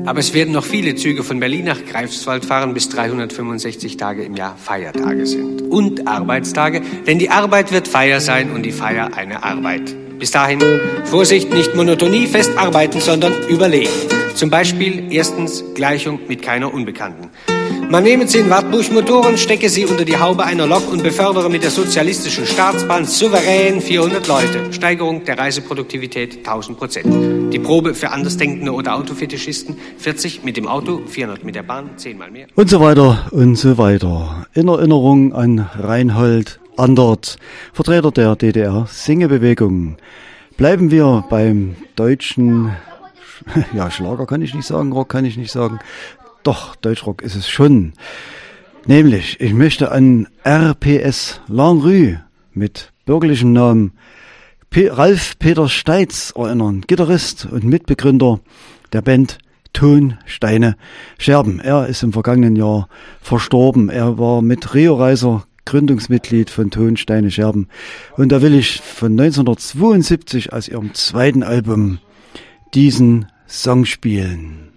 Aber es werden noch viele Züge von Berlin nach Greifswald fahren, bis 365 Tage im Jahr Feiertage sind. Und Arbeitstage, denn die Arbeit wird Feier sein und die Feier eine Arbeit. Bis dahin, Vorsicht, nicht Monotonie, fest arbeiten, sondern überlegen. Zum Beispiel erstens Gleichung mit keiner Unbekannten. Man nehme 10 Wartburg-Motoren, stecke sie unter die Haube einer Lok und befördere mit der sozialistischen Staatsbahn souverän 400 Leute. Steigerung der Reiseproduktivität 1000%. Die Probe für Andersdenkende oder Autofetischisten 40 mit dem Auto, 400 mit der Bahn, 10-mal mehr. Und so weiter und so weiter. In Erinnerung an Reinhold Andert, Vertreter der DDR-Singebewegung. Bleiben wir beim deutschen, ja, Schlager kann ich nicht sagen, Rock kann ich nicht sagen. Doch, Deutschrock ist es schon. Nämlich, ich möchte an RPS Langrue mit bürgerlichem Namen Ralf Peter Steitz erinnern, Gitarrist und Mitbegründer der Band Ton, Steine, Scherben. Er ist im vergangenen Jahr verstorben. Er war mit Rio Reiser Gründungsmitglied von Ton, Steine, Scherben. Und da will ich von 1972 aus ihrem zweiten Album diesen Song spielen.